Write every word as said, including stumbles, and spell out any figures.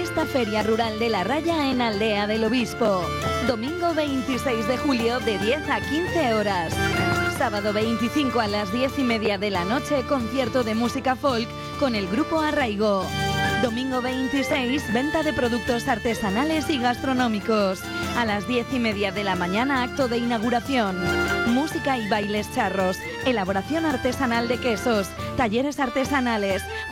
Sexta Feria Rural de la Raya en Aldea del Obispo. Domingo veintiséis de julio de diez a quince horas. Sábado veinticinco a las diez y media de la noche, concierto de música folk con el grupo Arraigo. Domingo veintiséis, venta de productos artesanales y gastronómicos. A las diez y media de la mañana, acto de inauguración. Música y bailes charros, elaboración artesanal de quesos, talleres artesanales,